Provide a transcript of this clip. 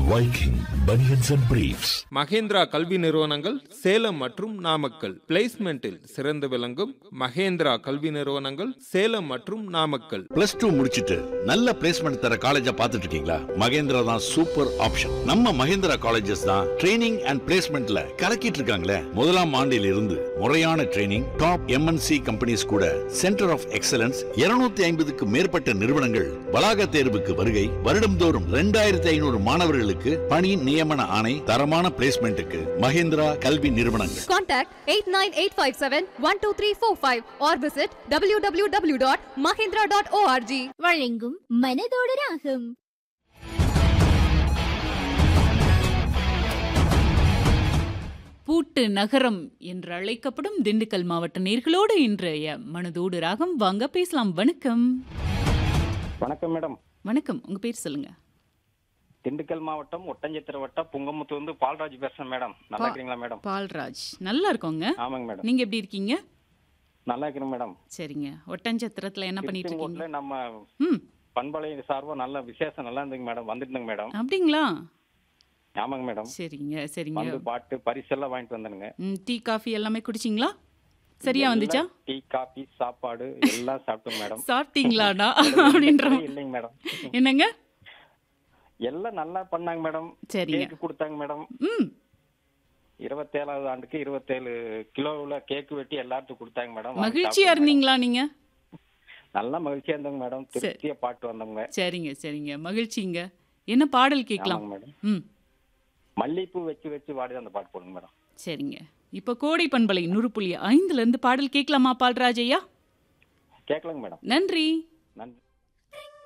Viking Bunions and Briefs. Mahindra கல்வி நிறுவனங்கள் சேலம் மற்றும் நாமக்கல். பிளேஸ்மெண்டில் சிறந்து விளங்கும் மகேந்திரா கல்வி நிறுவனங்கள் சேலம் மற்றும் நாமக்கல். +2 முடிச்சிட்டு நல்ல பிளேஸ்மெண்ட் தர காலேஜா பார்த்துட்டு இருக்கீங்களா? மகேந்திரா தான் சூப்பர் ஆப்ஷன். நம்ம மகேந்திரா காலேஜஸ் தான் ட்ரைனிங் அண்ட் பிளேஸ்மெண்ட்ல கலக்கிட்டு இருக்காங்களே. முதலாம் ஆண்டில் இருந்து முறையான ட்ரைனிங், டாப் MNC கம்பெனிஸ் கூட சென்டர் ஆஃப் எக்ஸலன்ஸ் 250க்கு மேற்பட்ட நிறுவனங்கள் வளாக தேர்வுக்கு வருகை. வருடம்தோறும் 2500 மாணவர்களுக்கு பணி நியமன ஆணை. தரமான பிளேஸ்மெண்ட்டுக்கு மகேந்திரா கல்வி நிறுவனங்கள். Contact 8985712345 or visit www.mahindra.org. வழங்கும் மனதோடு ராகம். பூட்டு நகரம் என்று அழைக்கப்படும் திண்டுக்கல் மாவட்ட நேர்களோடு இன்றைய மனதோடு ராகம். வாங்க பேசலாம். வணக்கம். வணக்கம் மேடம். வணக்கம். உங்க பேர் சொல்லுங்க. திண்டுக்கல் மாவட்டம் ஒட்டஞ்சத்திர வட்டம் புங்கமுத்து வந்து பால்ராஜ் பேசுறேன் மேடம். நல்லா இருக்கீங்களா மேடம்? பால்ராஜ் நல்லா இருக்கோங்க. ஆமாங்க மேடம். நீங்க எப்படி இருக்கீங்க? நல்லா இருக்கிறேன் மேடம். சரிங்க. ஒட்டஞ்சத்திரத்துல என்ன பண்ணிட்டு இருக்கீங்க? நம்ம பண்பலை சார்பா நல்ல விசேஷம் நல்லா இருந்துங்க மேடம். வந்துருந்தங்க மேடம். அப்படிங்களா? ஆமாங்க மேடம். சரிங்க சரிங்க. வந்து பாட்டு பரிசெல்லாம் வாங்கிட்டு வந்தனுங்க. டீ காஃபி எல்லாமே குடிச்சிங்களா? சரியா வந்துச்சா? டீ காபி சாப்பாடு எல்லாம் சாப்பிட்டோம் மேடம். சாப்பிட்டீங்களாடா அப்படின்ற இல்லைங்க மேடம். என்னங்க? எல்லாம் நல்லா பண்ணாங்க மேடம். சரிங்க. கேக் கொடுத்தாங்க மேடம். 27வது ஆண்டுக்கு 27 கிலோவுல கேக் வெட்டி எல்லாத்துக்கும் கொடுத்தாங்க மேடம். மகிழ்ச்சியா இருந்தீங்களா நீங்க? நல்லா மகிழ்ச்சியா இருந்தோங்க மேடம். திருப்தியா பாட்டு வந்தோங்க. சரிங்க சரிங்க. மகிழ்ச்சிங்க. என்ன பாடல் கேட்கலாம்? மேடம் மல்லிப்பூ வச்சு வச்சு வாடி அந்த பாட்டு போடுங்க மேடம். சரிங்க. இப்போ கோடை பண்பலை 100.5 இருந்து பாடல் கேட்கலாமா பால்ராஜ் ஐயா? கேட்கலாங்க மேடம். நன்றி. நன்றி.